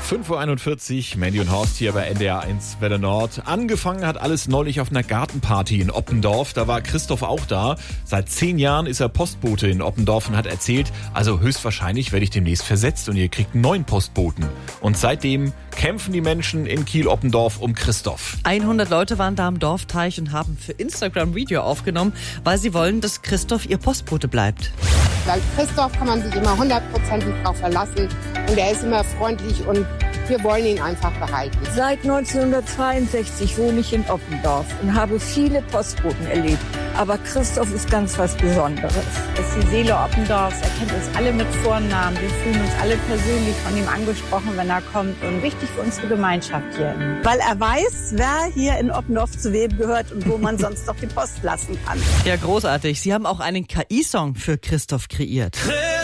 5:41 Uhr, Mandy und Horst hier bei NDR 1 Welle Nord. Angefangen hat alles neulich auf einer Gartenparty in Oppendorf. Da war Christoph auch da. Seit 10 Jahren ist er Postbote in Oppendorf und hat erzählt, also höchstwahrscheinlich werde ich demnächst versetzt und ihr kriegt einen neuen Postboten. Und seitdem kämpfen die Menschen in Kiel-Oppendorf um Christoph. 100 Leute waren da am Dorfteich und haben für Instagram ein Video aufgenommen, weil sie wollen, dass Christoph ihr Postbote bleibt. Bei Christoph kann man sich immer 100% drauf verlassen und er ist immer freundlich und wir wollen ihn einfach behalten. Seit 1962 wohne ich in Oppendorf und habe viele Postboten erlebt. Aber Christoph ist ganz was Besonderes. Er ist die Seele Oppendorfs, er kennt uns alle mit Vornamen. Wir fühlen uns alle persönlich von ihm angesprochen, wenn er kommt. Und wichtig für unsere Gemeinschaft hier. Weil er weiß, wer hier in Oppendorf zu wem gehört und wo man sonst noch die Post lassen kann. Ja, großartig. Sie haben auch einen KI-Song für Christoph kreiert.